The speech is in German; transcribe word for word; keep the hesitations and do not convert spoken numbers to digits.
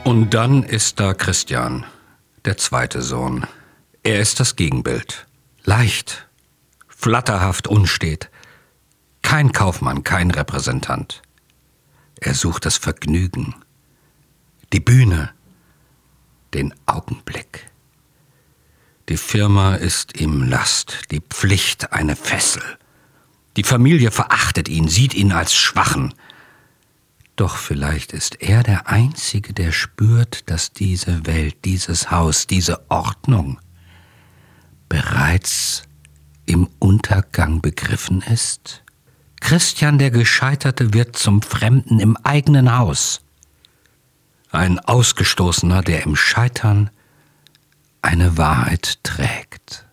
Und dann ist da Christian, der zweite Sohn. Er ist das Gegenbild. Leicht, flatterhaft unstet. Kein Kaufmann, kein Repräsentant. Er sucht das Vergnügen, die Bühne, den Augenblick. Die Firma ist ihm Last, die Pflicht eine Fessel. Die Familie verachtet ihn, sieht ihn als Schwachen. Doch vielleicht ist er der Einzige, der spürt, dass diese Welt, dieses Haus, diese Ordnung bereits im Untergang begriffen ist. Christian der Gescheiterte wird zum Fremden im eigenen Haus. Ein Ausgestoßener, der im Scheitern eine Wahrheit trägt.